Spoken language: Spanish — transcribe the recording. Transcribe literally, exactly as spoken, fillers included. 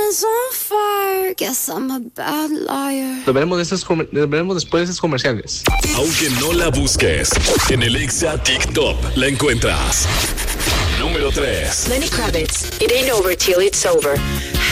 is on fire. Guess I'm a bad liar. Lo veremos, de esos, lo veremos después de esos comerciales. Aunque no la busques, en el Exa TikTok la encuentras. Número tres. Lenny Kravitz, It Ain't Over Till It's Over.